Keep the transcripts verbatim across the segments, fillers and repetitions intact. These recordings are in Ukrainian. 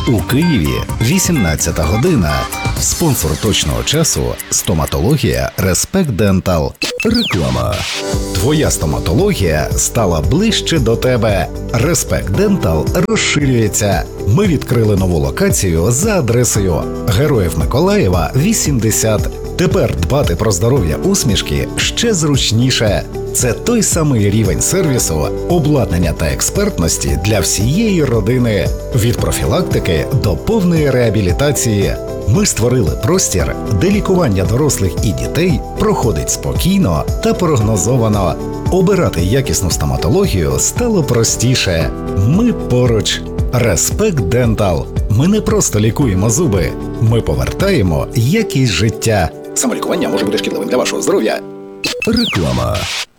У Києві вісімнадцята година. Спонсор точного часу – стоматологія Respect Dental. Реклама. Твоя стоматологія стала ближче до тебе. Respect Dental розширюється. Ми відкрили нову локацію за адресою Героїв Миколаєва, вісімдесят. Тепер дбати про здоров'я усмішки ще зручніше. Це той самий рівень сервісу, обладнання та експертності для всієї родини. Від профілактики до повної реабілітації. Ми створили простір, де лікування дорослих і дітей проходить спокійно та прогнозовано. Обирати якісну стоматологію стало простіше. Ми поруч. Respect Dental. Ми не просто лікуємо зуби. Ми повертаємо якість життя. Самолікування може бути шкідливим для вашого здоров'я. Реклама.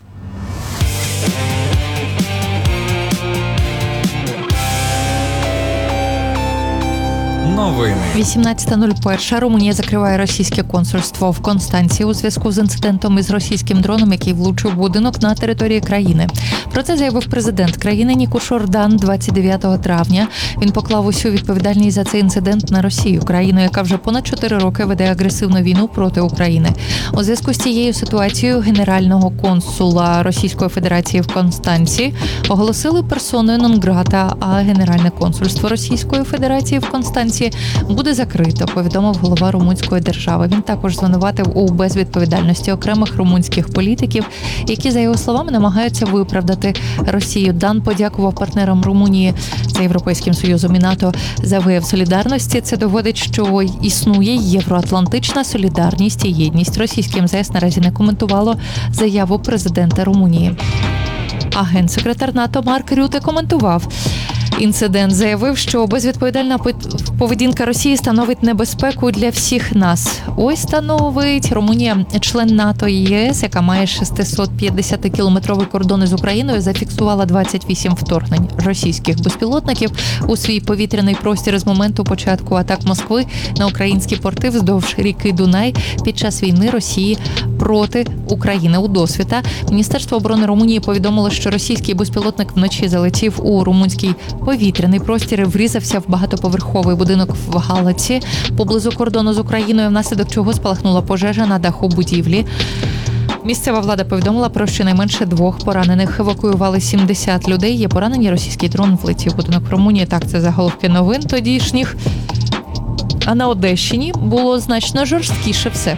Новини. вісімнадцята нуль один. Румунія закриває російське консульство в Констанції у зв'язку з інцидентом із російським дроном, який влучив в будинок на території країни. Про це заявив президент країни Нікуш Ордан двадцять дев'ятого травня. Він поклав усю відповідальність за цей інцидент на Росію, країну, яка вже понад чотири роки веде агресивну війну проти України. У зв'язку з цією ситуацією генерального консула Російської Федерації в Констанції оголосили персоною нон-грата, а Генеральне консульство Російської Федерації в Констанції буде закрито, повідомив голова румунської держави. Він також звинуватив у безвідповідальності окремих румунських політиків, які, за його словами, намагаються виправдати Росію. Дан подякував партнерам Румунії за Європейським Союзом і НАТО за вияв солідарності. Це доводить, що існує євроатлантична солідарність і єдність. Російське ем зе ес наразі не коментувало заяву президента Румунії. А генсекретар НАТО Марк Рюте коментував інцидент, заявив, що безвідповідальна поведінка Росії становить небезпеку для всіх нас. Ось становить Румунія, член НАТО і є ес, яка має шістсотп'ятдесятикілометровий кордон із Україною, зафіксувала двадцять вісім вторгнень російських безпілотників у свій повітряний простір з моменту початку атак Москви на українські порти вздовж ріки Дунай під час війни Росії проти України. У досвіта Міністерство оборони Румунії повідомило, що російський безпілотник вночі залетів у румунський повітряний простір і врізався в багатоповерховий будинок в Галаці поблизу кордону з Україною, внаслідок чого спалахнула пожежа на даху будівлі. Місцева влада повідомила про щонайменше двох поранених. Евакуювали сімдесят людей. Є поранені, російський дрон влетів в будинок в Румунії. Так, це заголовки новин тодішніх. А на Одещині було значно жорсткіше все.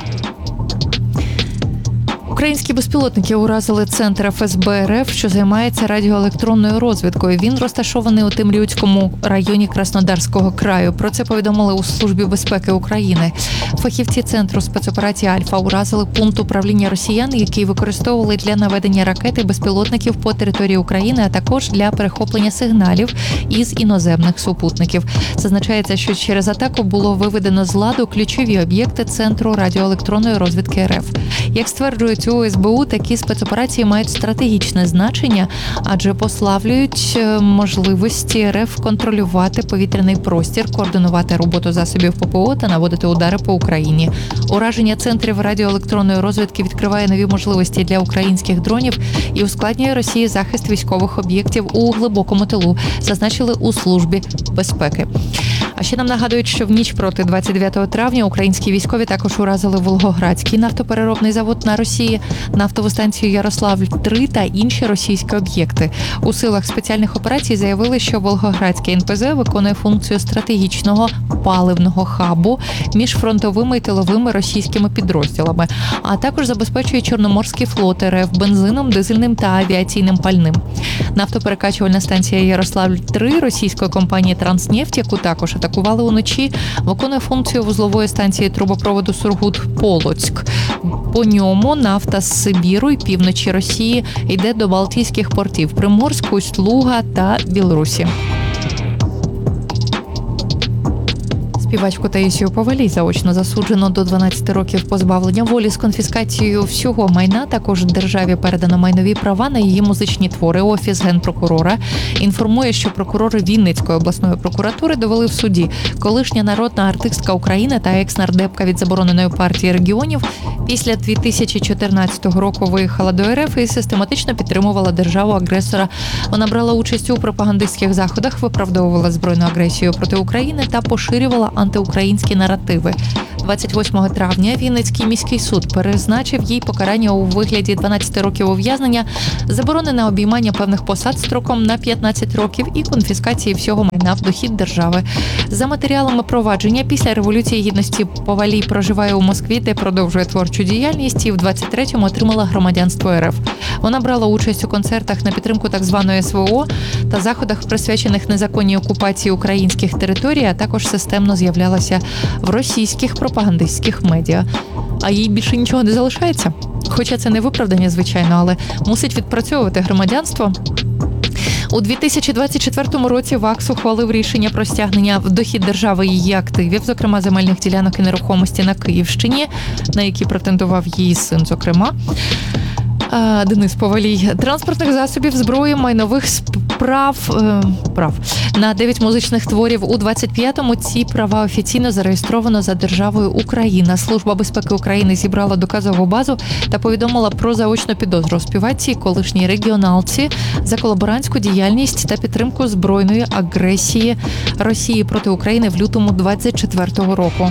Українські безпілотники уразили центр еф ес бе ер еф, що займається радіоелектронною розвідкою. Він розташований у Темрюцькому районі Краснодарського краю. Про це повідомили у Службі безпеки України. Фахівці центру спецоперації «Альфа» уразили пункт управління росіян, який використовували для наведення ракет і безпілотників по території України, а також для перехоплення сигналів із іноземних супутників. Зазначається, що через атаку було виведено з ладу ключові об'єкти Центру радіоелектронної розвідки ер еф. Як стверджують у ес бе у, такі спецоперації мають стратегічне значення, адже послаблюють можливості ер еф контролювати повітряний простір, координувати роботу засобів пе пе о та наводити удари по Україні. Ураження центрів радіоелектронної розвідки відкриває нові можливості для українських дронів і ускладнює Росії захист військових об'єктів у глибокому тилу, зазначили у Службі безпеки. А ще нам нагадують, що в ніч проти двадцять дев'ятого травня українські військові також уразили Волгоградський нафтопереробний завод на Росії, нафтову станцію Ярославль три та інші російські об'єкти. У силах спеціальних операцій заявили, що Волгоградське ен пе зе виконує функцію стратегічного паливного хабу між фронтовими і тиловими російськими підрозділами, а також забезпечує Чорноморський флот ер еф бензином, дизельним та авіаційним пальним. Нафтоперекачувальна станція Ярославль три російської компанії «Транснефть», яку також атакували уночі, виконує функцію вузлової станції трубопроводу Сургут-Полоцьк. По ньому нафта з Сибіру і півночі Росії йде до Балтійських портів – Приморськ, Усть-Луга та Білорусі. Співачку Таїсію Повалій заочно засуджено до дванадцяти років позбавлення волі з конфіскацією всього майна. Також державі передано майнові права на її музичні твори. Офіс генпрокурора інформує, що прокурори Вінницької обласної прокуратури довели в суді: колишня народна артистка України та екс-нардепка від забороненої партії регіонів після дві тисячі чотирнадцятого року виїхала до РФ і систематично підтримувала державу-агресора. Вона брала участь у пропагандистських заходах, виправдовувала збройну агресію проти України та поширювала антиукраїнські наративи. двадцять восьмого травня Вінницький міський суд призначив їй покарання у вигляді дванадцяти років ув'язнення, заборони на обіймання певних посад строком на п'ятнадцять років і конфіскації всього майна в дохід держави. За матеріалами провадження, після Революції Гідності Повалій проживає у Москві, де продовжує творчу діяльність, і в двадцять третьому отримала громадянство РФ. Вона брала участь у концертах на підтримку так званої СВО та заходах, присвячених незаконній окупації українських територій, а також системно з'являлася в російських пропагандистських медіа. А їй більше нічого не залишається. Хоча це не виправдання, звичайно, але мусить відпрацьовувати громадянство. У дві тисячі двадцять четвертому році ВАКС ухвалив рішення про стягнення в дохід держави її активів, зокрема земельних ділянок і нерухомості на Київщині, на які претендував її син, зокрема. Денис Повалій, транспортних засобів, зброї, майнових справ е, прав на дев'ять музичних творів. У двадцять п'ятому ці права офіційно зареєстровано за державою Україна. Служба безпеки України зібрала доказову базу та повідомила про заочну підозру співачці, колишній регіоналці, за колаборантську діяльність та підтримку збройної агресії Росії проти України в лютому двадцять четвертого року.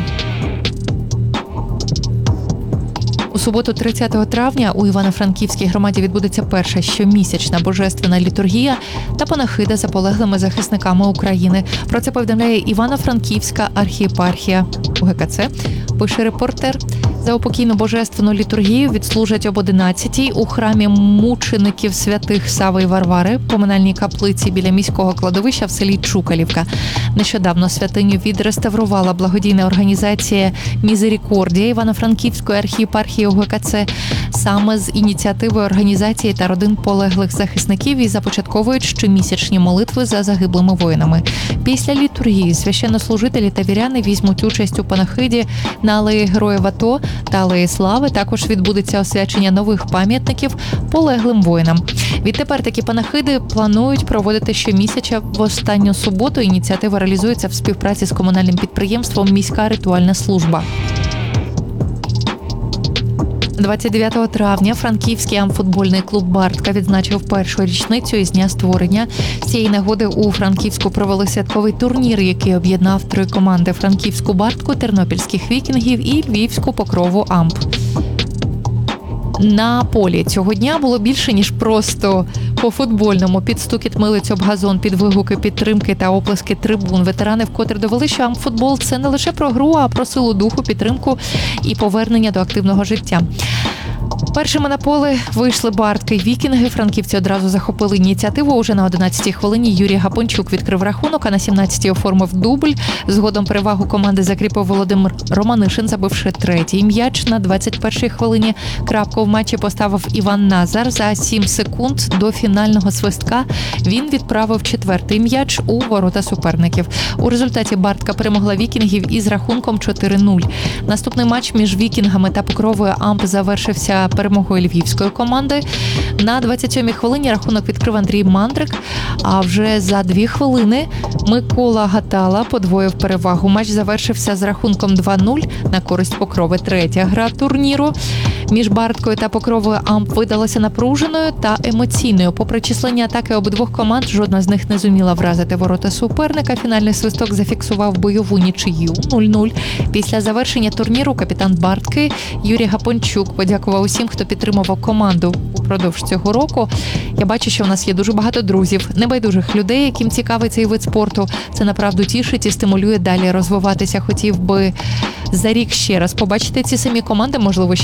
У суботу, тридцятого травня, у Івано-Франківській громаді відбудеться перша щомісячна божественна літургія та панахида за полеглими захисниками України. Про це повідомляє Івано-Франківська архієпархія У Ге Ка Це. Пише репортер. За упокійну божественну літургію відслужать об одинадцятій у храмі мучеників святих Сави і Варвари, поминальній каплиці біля міського кладовища в селі Чукалівка. Нещодавно святиню відреставрувала благодійна організація «Мізерікордія» Івано-Франківської архієпархії У Ге Ка Це. Саме з ініціативи організації та родин полеглих захисників і започатковують щомісячні молитви за загиблими воїнами. Після літургії священнослужителі та віряни візьмуть участь у панахиді на алеї Героїв АТО та алеї Слави. Також відбудеться освячення нових пам'ятників полеглим воїнам. Відтепер такі панахиди планують проводити щомісяця в останню суботу. Ініціатива реалізується в співпраці з комунальним підприємством «Міська ритуальна служба». двадцять дев'ятого травня франківський амфутбольний клуб «Бартка» відзначив першу річницю із дня створення. З цієї нагоди у Франківську провели святковий турнір, який об'єднав три команди: франківську «Бартку», тернопільських «Вікінгів» і львівську «Покрову Амп». На полі цього дня було більше, ніж просто по-футбольному. Під стукіт милиць об газон, під вигуки підтримки та оплески трибун ветерани вкотре довели, що амфутбол – це не лише про гру, а про силу духу, підтримку і повернення до активного життя. Першими на поле вийшли «Бартки» й «Вікінги». Франківці одразу захопили ініціативу. Уже на одинадцятій хвилині Юрій Гапончук відкрив рахунок, а на сімнадцятій оформив дубль. Згодом перевагу команди закріпив Володимир Романишин, забивши третій м'яч. На двадцять першій хвилині крапку в матчі поставив Іван Назар. За сім секунд до фінального свистка він відправив четвертий м'яч у ворота суперників. У результаті «Бартка» перемогла «Вікінгів» із рахунком чотири нуль. Наступний матч між «Вікінгами» та «Покровою Амп» завершився перемогою львівської команди. На двадцять сьомій хвилині рахунок відкрив Андрій Мандрик, а вже за дві хвилини Микола Гатала подвоїв перевагу. Матч завершився з рахунком два нуль на користь Покрови. Третя гра турніру між «Барткою» та «Покровою Амп» видалася напруженою та емоційною. Попри численні атаки обидвох команд, жодна з них не зуміла вразити ворота суперника. Фінальний свисток зафіксував бойову нічию нуль нуль. Після завершення турніру капітан «Бартки» Юрій Гапончук подякував усім, хто підтримував команду упродовж цього року. Я бачу, що в нас є дуже багато друзів, небайдужих людей, яким цікавий цей вид спорту. Це направду тішить і стимулює далі розвиватися. Хотів би за рік ще раз побачити ці самі команди, можливо, ще хтось додав.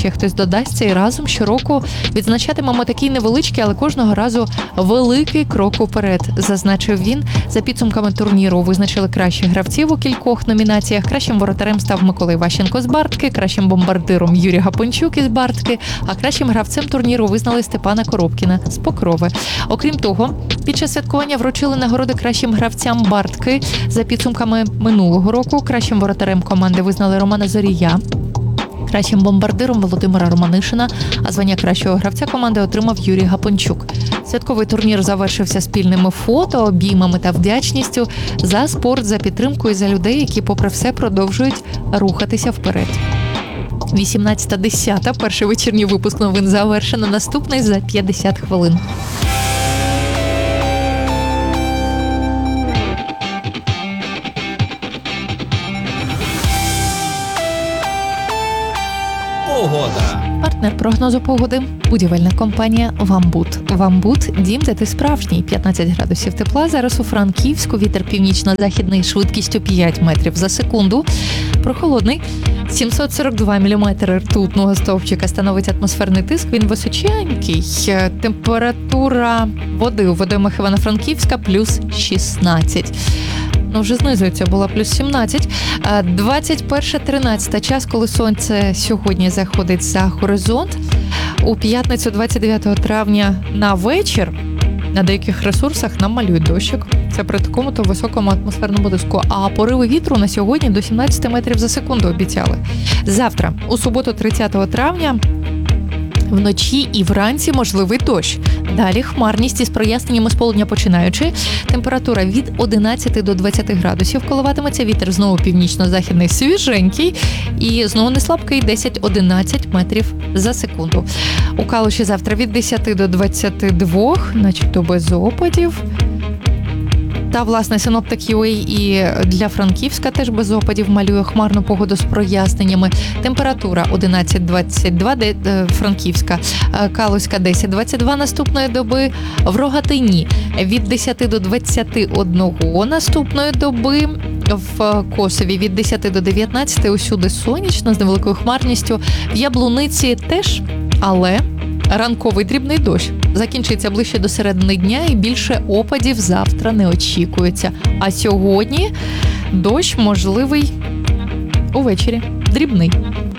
вдасться, і разом щороку відзначатимемо такий невеличкий, але кожного разу великий крок уперед, зазначив він. За підсумками турніру визначили кращих гравців у кількох номінаціях. Кращим воротарем став Микола Іващенко з Бартки, кращим бомбардиром Юрій Гапончук із Бартки, а кращим гравцем турніру визнали Степана Коробкіна з Покрови. Окрім того, під час святкування вручили нагороди кращим гравцям Бартки. За підсумками минулого року кращим воротарем команди визнали Романа Зорія, кращим бомбардиром Володимира Романишина, а звання кращого гравця команди отримав Юрій Гапончук. Святковий турнір завершився спільними фото, обіймами та вдячністю за спорт, за підтримку і за людей, які попри все продовжують рухатися вперед. вісімнадцята десята. Перший вечірній випуск новин завершено. Наступний за п'ятдесят хвилин. Погода. Партнер прогнозу погоди – будівельна компанія «Вамбут». «Вамбут» – дім, де ти справжній. п'ятнадцять градусів тепла. Зараз у Франківську вітер північно-західний швидкістю п'ять метрів за секунду. Прохолодний. сімсот сорок два міліметри ртутного стовпчика становить атмосферний тиск. Він височенький. Температура води у водоймах Івано-Франківська – плюс шістнадцять. Ну, вже знизується, була плюс сімнадцять. двадцять перша тринадцята час, коли сонце сьогодні заходить за горизонт. У п'ятницю двадцять дев'ятого травня на вечір на деяких ресурсах нам малюють дощик. Це при такому-то високому атмосферному тиску. А пориви вітру на сьогодні до сімнадцять метрів за секунду обіцяли. Завтра, у суботу тридцятого травня, вночі і вранці можливий дощ. Далі хмарність із проясненнями з полудня починаючи. Температура від одинадцяти до двадцяти градусів коливатиметься. Вітер знову північно-західний свіженький. І знову не слабкий десять-одинадцять метрів за секунду. У Калуші завтра від десяти до двадцяти двох, начебто без опадів. Та, власне, синоптик ю ей і для Франківська теж без опадів малює хмарну погоду з проясненнями. Температура одинадцять двадцять два, де, е, Франківська, е, Калузька десять двадцять два наступної доби, в Рогатині від десяти до двадцяти одного наступної доби, в Косові від десяти до дев'ятнадцяти, усюди сонячно, з невеликою хмарністю, в Яблуниці теж, але ранковий дрібний дощ. Закінчиться ближче до середини дня і більше опадів завтра не очікується. А сьогодні дощ можливий увечері. Дрібний.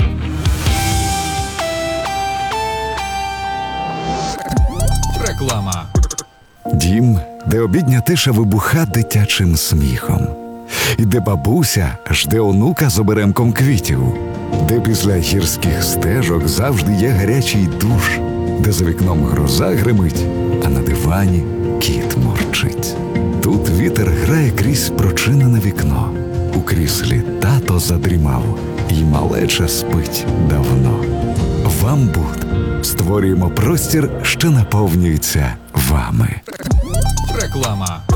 Реклама. Дім, де обідня тиша вибуха дитячим сміхом. І де бабуся жде онука з оберемком квітів. Де після гірських стежок завжди є гарячий душ. Де за вікном гроза гримить, а на дивані кіт мурчить. Тут вітер грає крізь прочинене вікно. У кріслі тато задрімав, і малеча спить давно. «Вамбут» створюємо простір, що наповнюється вами. Реклама.